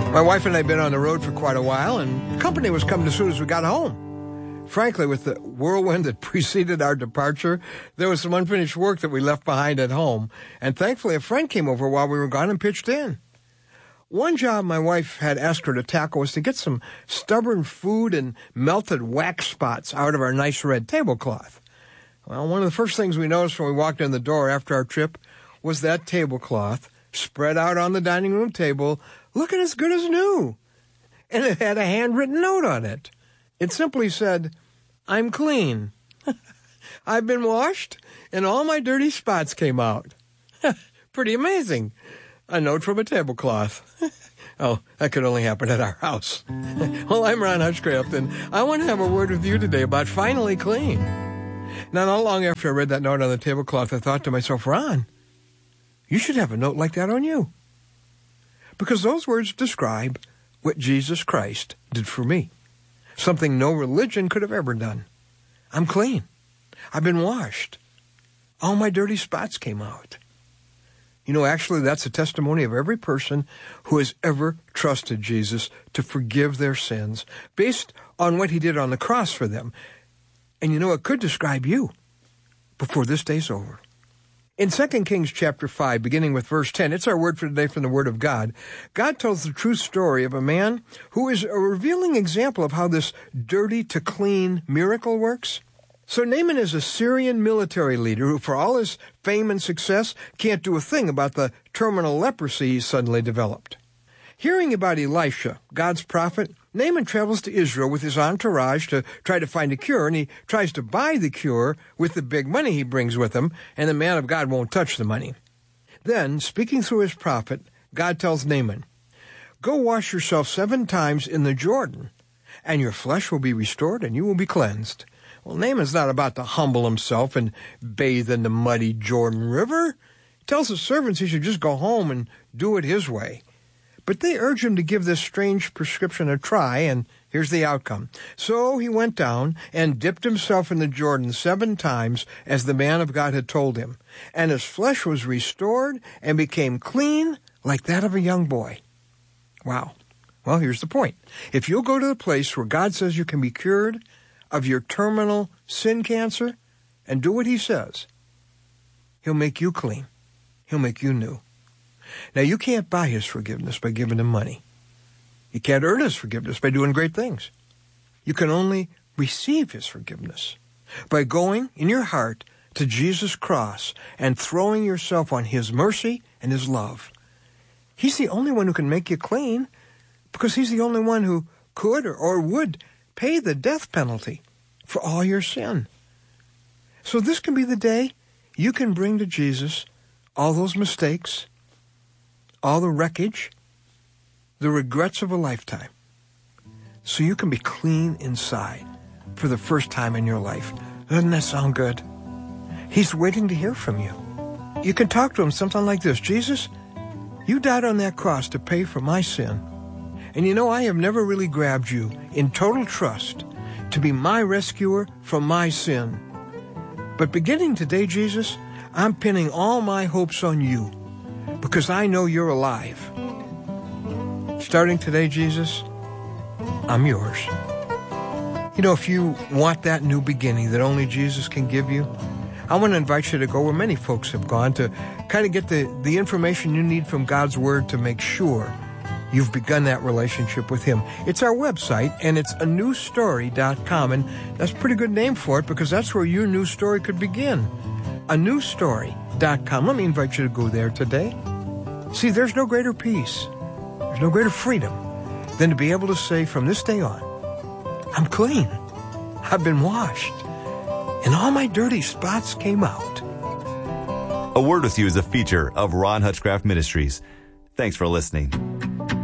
My wife and I had been on the road for quite a while, and company was coming as soon as we got home. Frankly, with the whirlwind that preceded our departure, there was some unfinished work that we left behind at home, and thankfully a friend came over while we were gone and pitched in. One job my wife had asked her to tackle was to get some stubborn food and melted wax spots out of our nice red tablecloth. Well, one of the first things we noticed when we walked in the door after our trip was that tablecloth spread out on the dining room table, looking as good as new. And it had a handwritten note on it. It simply said, "I'm clean. I've been washed, and all my dirty spots came out." Pretty amazing. A note from a tablecloth. Oh, that could only happen at our house. Well, I'm Ron Hutchcraft, and I want to have a word with you today about finally clean. Now, not long after I read that note on the tablecloth, I thought to myself, Ron, you should have a note like that on you. Because those words describe what Jesus Christ did for me. Something no religion could have ever done. I'm clean. I've been washed. All my dirty spots came out. You know, actually, that's a testimony of every person who has ever trusted Jesus to forgive their sins based on what he did on the cross for them. And you know, it could describe you before this day's over. In 2 Kings chapter 5, beginning with verse 10, it's our word for today from the Word of God. God tells the true story of a man who is a revealing example of how this dirty to clean miracle works. So Naaman is a Syrian military leader who, for all his fame and success, can't do a thing about the terminal leprosy he suddenly developed. Hearing about Elisha, God's prophet, Naaman travels to Israel with his entourage to try to find a cure, and he tries to buy the cure with the big money he brings with him, and the man of God won't touch the money. Then, speaking through his prophet, God tells Naaman, "Go wash yourself 7 times in the Jordan, and your flesh will be restored, and you will be cleansed." Well, Naaman's not about to humble himself and bathe in the muddy Jordan River. He tells his servants he should just go home and do it his way. But they urge him to give this strange prescription a try, and here's the outcome. So he went down and dipped himself in the Jordan 7 times, as the man of God had told him. And his flesh was restored and became clean like that of a young boy. Wow. Well, here's the point. If you'll go to the place where God says you can be cured of your terminal sin cancer and do what he says, he'll make you clean. He'll make you new. Now, you can't buy his forgiveness by giving him money. You can't earn his forgiveness by doing great things. You can only receive his forgiveness by going in your heart to Jesus' cross and throwing yourself on his mercy and his love. He's the only one who can make you clean because he's the only one who could or would pay the death penalty for all your sin. So this can be the day you can bring to Jesus all those mistakes, all the wreckage, the regrets of a lifetime, so you can be clean inside for the first time in your life. Doesn't that sound good? He's waiting to hear from you. You can talk to him something like this: Jesus, you died on that cross to pay for my sin. And you know, I have never really grabbed you in total trust to be my rescuer from my sin. But beginning today, Jesus, I'm pinning all my hopes on you because I know you're alive. Starting today, Jesus, I'm yours. You know, if you want that new beginning that only Jesus can give you, I want to invite you to go where many folks have gone to kind of get the information you need from God's Word to make sure you've begun that relationship with him. It's our website, and it's anewstory.com, and that's a pretty good name for it because that's where your new story could begin. anewstory.com. Let me invite you to go there today. See, there's no greater peace, there's no greater freedom than to be able to say from this day on, I'm clean, I've been washed, and all my dirty spots came out. A Word with You is a feature of Ron Hutchcraft Ministries. Thanks for listening.